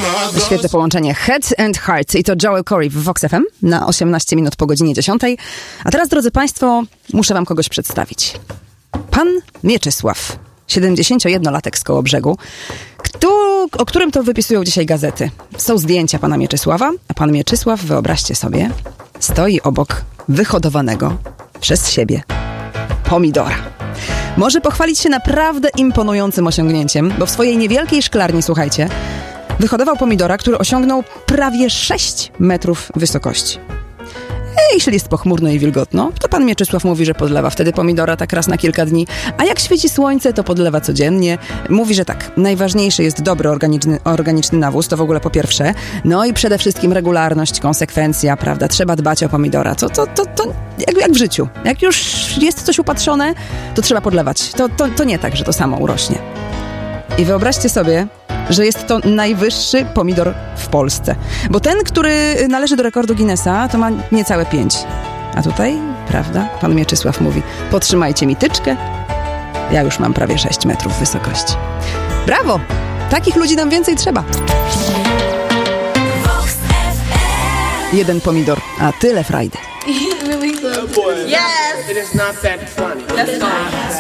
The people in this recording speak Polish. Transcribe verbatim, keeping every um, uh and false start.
Świetne połączenie Head and Heart i to Joel Corey w Vox F M na osiemnaście minut po godzinie dziesiątej. A teraz, drodzy Państwo, muszę Wam kogoś przedstawić. Pan Mieczysław, siedemdziesięciojednolatek z Kołobrzegu, kto, o którym to wypisują dzisiaj gazety. Są zdjęcia pana Mieczysława, a pan Mieczysław, wyobraźcie sobie, stoi obok wyhodowanego przez siebie pomidora. Może pochwalić się naprawdę imponującym osiągnięciem, bo w swojej niewielkiej szklarni, słuchajcie, wyhodował pomidora, który osiągnął prawie sześć metrów wysokości. I jeśli jest pochmurno i wilgotno, to pan Mieczysław mówi, że podlewa wtedy pomidora tak raz na kilka dni, a jak świeci słońce, to podlewa codziennie. Mówi, że tak, najważniejszy jest dobry organiczny, organiczny nawóz, to w ogóle po pierwsze, no i przede wszystkim regularność, konsekwencja, prawda, trzeba dbać o pomidora, to, to, to, to jak, jak w życiu, jak już jest coś upatrzone, to trzeba podlewać, to, to, to nie tak, że to samo urośnie. I wyobraźcie sobie, że jest to najwyższy pomidor w Polsce. Bo ten, który należy do rekordu Guinnessa, to ma niecałe pięć. A tutaj, prawda, pan Mieczysław mówi, potrzymajcie mi tyczkę, ja już mam prawie sześć metrów wysokości. Brawo! Takich ludzi nam więcej trzeba. Jeden pomidor, a tyle frajdy. Yes! It is not that funny. That's fine.